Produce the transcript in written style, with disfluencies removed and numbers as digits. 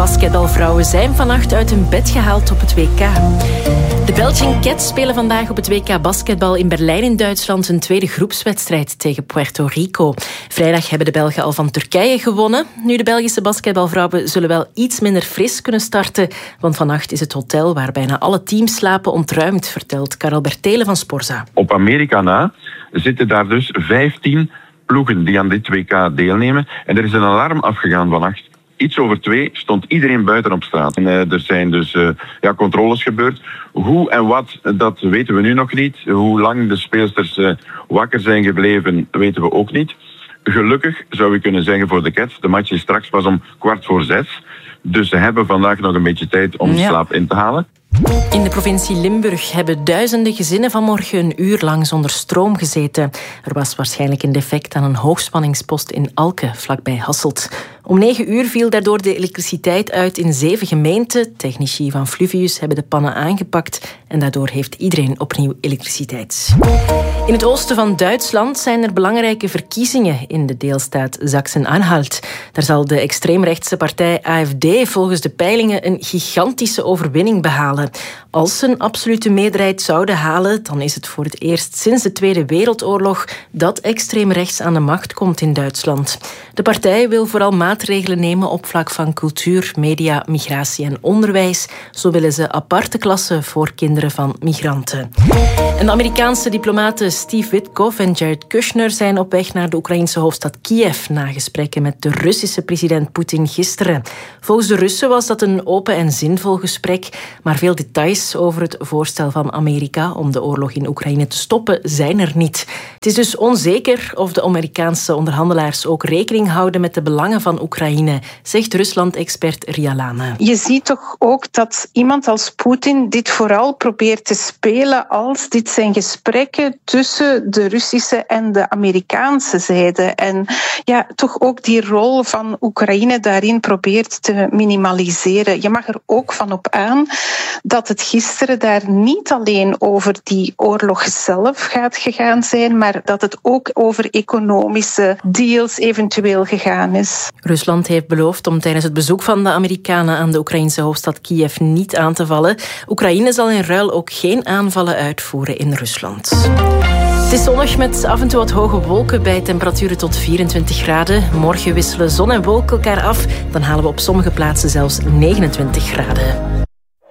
basketbalvrouwen zijn vannacht uit hun bed gehaald op het WK. De Belgian Cats spelen vandaag op het WK basketbal in Berlijn in Duitsland een tweede groepswedstrijd tegen Puerto Rico. Vrijdag hebben de Belgen al van Turkije gewonnen. Nu, de Belgische basketbalvrouwen zullen wel iets minder fris kunnen starten, want vannacht is het hotel waar bijna alle teams slapen ontruimd, vertelt Karel Bertelen van Sporza. Op Amerika na zitten daar dus 15 ploegen die aan dit WK deelnemen. En er is een alarm afgegaan vannacht. Iets over 2 stond iedereen buiten op straat. En er zijn dus controles gebeurd. Hoe en wat, dat weten we nu nog niet. Hoe lang de speelsters wakker zijn gebleven, weten we ook niet. Gelukkig zou je kunnen zeggen voor de Cats, de match is straks pas om 5:15. Dus ze hebben vandaag nog een beetje tijd om slaap in te halen. In de provincie Limburg hebben duizenden gezinnen vanmorgen een uur lang zonder stroom gezeten. Er was waarschijnlijk een defect aan een hoogspanningspost in Alke, vlakbij Hasselt. Om 9 uur viel daardoor de elektriciteit uit in 7 gemeenten. Technici van Fluvius hebben de pannen aangepakt en daardoor heeft iedereen opnieuw elektriciteit. In het oosten van Duitsland zijn er belangrijke verkiezingen in de deelstaat Sachsen-Anhalt. Daar zal de extreemrechtse partij AfD volgens de peilingen een gigantische overwinning behalen. Als ze een absolute meerderheid zouden halen, dan is het voor het eerst sinds de Tweede Wereldoorlog dat extreemrechts aan de macht komt in Duitsland. De partij wil vooral maatregelen nemen op vlak van cultuur, media, migratie en onderwijs. Zo willen ze aparte klassen voor kinderen van migranten. En de Amerikaanse diplomaten Steve Witkoff en Jared Kushner zijn op weg naar de Oekraïnse hoofdstad Kiev na gesprekken met de Russische president Poetin gisteren. Volgens de Russen was dat een open en zinvol gesprek, maar veel details over het voorstel van Amerika om de oorlog in Oekraïne te stoppen zijn er niet. Het is dus onzeker of de Amerikaanse onderhandelaars ook rekening houden met de belangen van Oekraïne, zegt Rusland-expert Ria Lane. Je ziet toch ook dat iemand als Poetin dit vooral probeert te spelen als dit zijn gesprekken tussen de Russische en de Amerikaanse zijde. En toch ook die rol van Oekraïne daarin probeert te minimaliseren. Je mag er ook van op aan dat het gisteren daar niet alleen over die oorlog zelf gaat gegaan zijn, maar dat het ook over economische deals eventueel gegaan is. Rusland heeft beloofd om tijdens het bezoek van de Amerikanen aan de Oekraïnse hoofdstad Kiev niet aan te vallen. Oekraïne zal in ruil ook geen aanvallen uitvoeren in Rusland. Het is zonnig met af en toe wat hoge wolken bij temperaturen tot 24 graden. Morgen wisselen zon en wolken elkaar af. Dan halen we op sommige plaatsen zelfs 29 graden.